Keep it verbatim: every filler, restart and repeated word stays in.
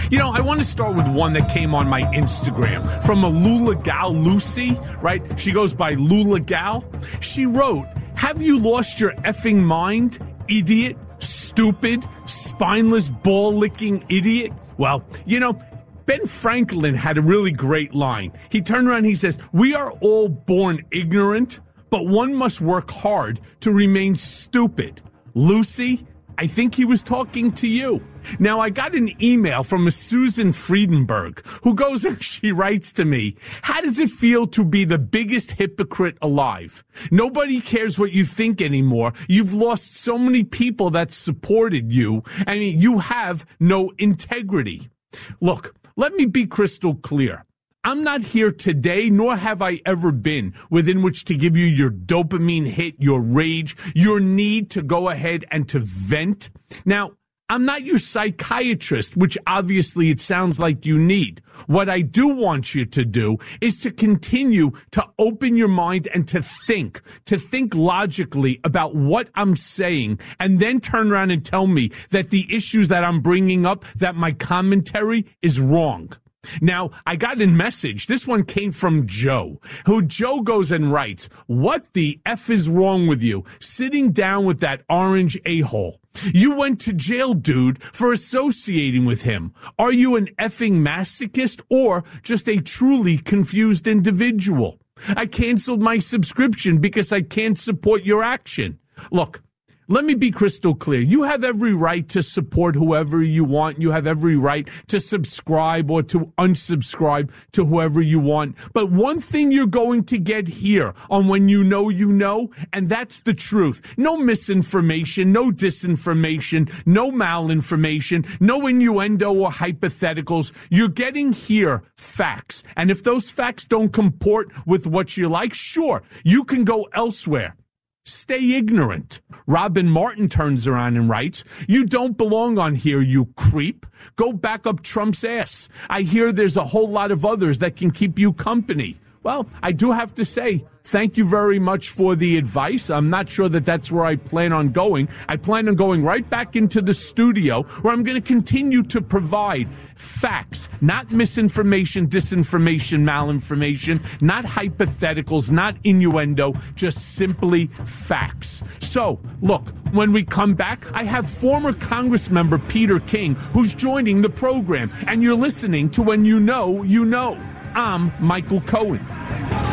You know, I want to start with one that came on my Instagram from a Lula Gal Lucy, right? She goes by Lula Gal. She wrote, "Have you lost your effing mind, idiot, stupid, spineless, ball-licking idiot?" Well, you know, Ben Franklin had a really great line. He turned around and he says, "We are all born ignorant, but one must work hard to remain stupid." Lucy, I think he was talking to you. Now, I got an email from a Susan Friedenberg who goes and she writes to me, "How does it feel to be the biggest hypocrite alive? Nobody cares what you think anymore. You've lost so many people that supported you. I mean, you have no integrity." Look, let me be crystal clear. I'm not here today, nor have I ever been, within which to give you your dopamine hit, your rage, your need to go ahead and to vent. Now, I'm not your psychiatrist, which obviously it sounds like you need. What I do want you to do is to continue to open your mind and to think, to think logically about what I'm saying, and then turn around and tell me that the issues that I'm bringing up, that my commentary is wrong. Now, I got a message. This one came from Joe, who Joe goes and writes, "What the F is wrong with you? Sitting down with that orange a-hole. You went to jail, dude, for associating with him. Are you an effing masochist or just a truly confused individual? I canceled my subscription because I can't support your action." Look, let me be crystal clear. You have every right to support whoever you want. You have every right to subscribe or to unsubscribe to whoever you want. But one thing you're going to get here on When You Know, You Know, and that's the truth. No misinformation, no disinformation, no malinformation, no innuendo or hypotheticals. You're getting here facts. And if those facts don't comport with what you like, sure, you can go elsewhere. Stay ignorant. Robin Martin turns around and writes, "You don't belong on here, you creep. Go back up Trump's ass. I hear there's a whole lot of others that can keep you company." Well, I do have to say, thank you very much for the advice. I'm not sure that that's where I plan on going. I plan on going right back into the studio where I'm going to continue to provide facts, not misinformation, disinformation, malinformation, not hypotheticals, not innuendo, just simply facts. So, look, when we come back, I have former Congressmember Peter King, who's joining the program, and you're listening to When You Know, You Know. I'm Michael Cohen.